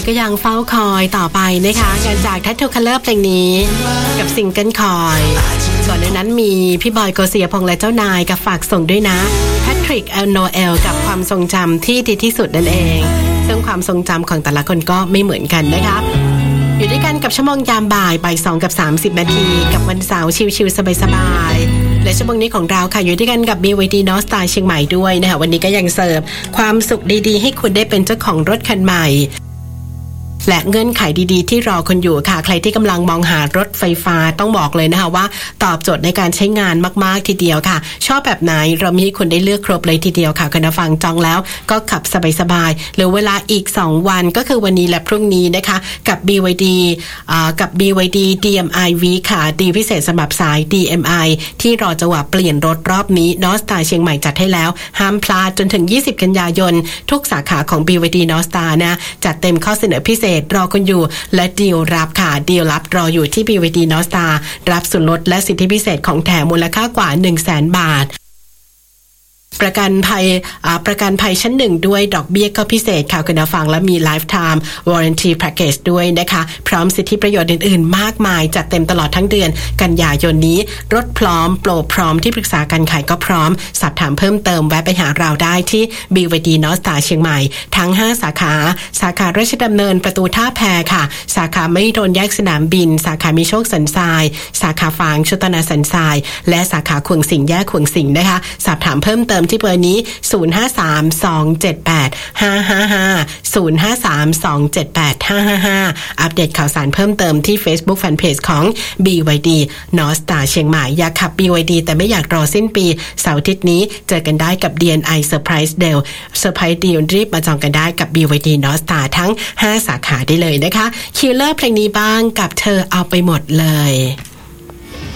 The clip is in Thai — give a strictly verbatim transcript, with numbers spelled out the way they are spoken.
ก็ยังเฝ้าคอยต่อไปนะคะงานจาก Tattoo Color เพลงนี้กับซิงเกิลคอยก่อนในนั้นมีพี่บอยโกเสียพงษ์และเจ้านายกับฝากส่งด้วยนะแพทริกเอลโนเอลกับความทรงจำที่ดีที่สุดนั่นเองซึ่งความทรงจำของแต่ละคนก็ไม่เหมือนกันนะคะอยู่ด้วยกันกับชั่วโมงยามบ่ายบ่ายสองกับสามสิบนาทีกับวันเสาร์ชิลๆสบายๆและชั่วโมงนี้ของเราค่ะอยู่ด้วยกันกับ บี วาย ดี North Star เชียงใหม่ด้วยนะคะวันนี้ก็ยังเสิร์ฟความสุขดีๆให้คุณได้เป็นเจ้าของรถคันใหม่และเงื่อนไขดีๆที่รอคนอยู่ค่ะใครที่กำลังมองหารถไฟฟ้าต้องบอกเลยนะคะว่าตอบโจทย์ในการใช้งานมากๆทีเดียวค่ะชอบแบบไหนเรามีให้คุณได้เลือกครบเลยทีเดียวค่ะคุณผู้ฟังจองแล้วก็ขับสบายๆหรือเวลาอีกสองวันก็คือวันนี้และพรุ่งนี้นะคะกับ บี วาย ดี อ่ากับ บี วาย ดี ดี เอ็ม ไอ Week ค่ะดีพิเศษสำหรับสาย ดี เอ็ม ไอ ที่รอจังหวะเปลี่ยนรถรอบนี้ North Star เชียงใหม่จัดให้แล้วห้ามพลาดจนถึงยี่สิบกันยายนทุกสาขาของ บี วาย ดี North Star นะจัดเต็มข้อเสนอพิเศษรอคุณอยู่และดีลรับค่ะดีลรับรออยู่ที่ บี วาย ดี North Star รับส่วนลดและสิทธิพิเศษของแถมมูลค่ากว่า หนึ่งแสน บาทประกันภัยประกันภัยชั้นหนึ่งด้วยดอกเบี้ยก็พิเศษค่ะคุณผู้ฟังและมี Lifetime Warranty Package ด้วยนะคะพร้อมสิทธิประโยชน์อื่นๆมากมายจัดเต็มตลอดทั้งเดือนกันยายนนี้รถพร้อมโปรพร้อมที่ปรึกษาการขายก็พร้อมสอบถามเพิ่มเติมแวะไปหาเราได้ที่ บี วาย ดี North Star เชียงใหม่ทั้งห้าสาขาสาขาราชดำเนินประตูท่าแพค่ะสาขาไม่โดนแยกสนามบินสาขามีโชคสันทรายสาขาฝางชุตนาสันทรายและสาขาขวงสิงแยกขวงสิงนะคะสอบถามเพิ่มเติมที่เบอร์นี้ศูนย์ ห้า สาม สอง เจ็ด แปด ห้า ห้า ห้า ศูนย์ ห้า สาม สอง เจ็ด แปด ห้า ห้า ห้าอัปเดตข่าวสารเพิ่มเติมที่ Facebook Fanpage ของ บี วาย ดี North Star เชียงใหม่อยากขับ บี วาย ดี แต่ไม่อยากรอสิ้นปีเสาร์อาทิตย์นี้เจอกันได้กับ ดี เอ็น ไอ Surprise Deal Surprise Deal รีบมาจองกันได้กับ บี วาย ดี North Star ทั้งห้าสาขาได้เลยนะคะคิลเลอร์เพลงนี้บ้างกับเธอเอาไปหมดเลย